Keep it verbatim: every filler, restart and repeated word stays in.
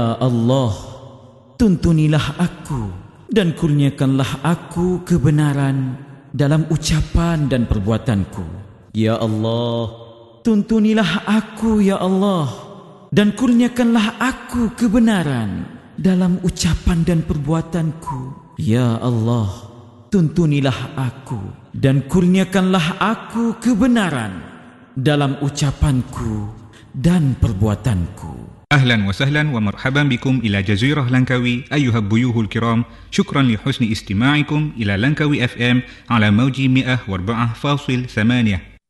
Ya Allah, tuntunilah aku dan kurniakanlah aku kebenaran dalam ucapan dan perbuatanku. Ya Allah, tuntunilah aku ya Allah dan kurniakanlah aku kebenaran dalam ucapan dan perbuatanku. Ya Allah, tuntunilah aku dan kurniakanlah aku kebenaran dalam ucapanku dan perbuatanku. أهلا وسهلا ومرحبا بكم إلى جزيرة لانكاوي أيها الضيوف الكرام. شكرا لحسن استماعكم إلى لانكاوي اف ام على موج مئة وأربعة فاصلة ثمانية.